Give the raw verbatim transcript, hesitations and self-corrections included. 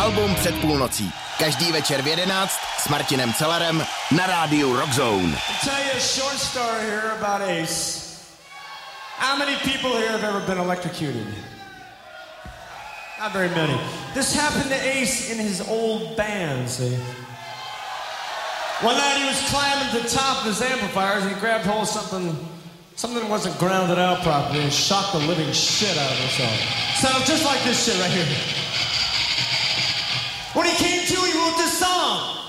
Album před půlnocí. Každý večer v jedenáct s Martinem Cellerem na rádiu Rockzone. I'll tell you a short story here about Ace. How many people here have ever been electrocuted? Not very many. This happened to Ace in his old band, see? One night he was climbing to the top of his amplifiers and he grabbed hold of something, something that wasn't grounded out properly and shocked the living shit out of himself. Sounded just like this shit right here. When he came to, he wrote this song.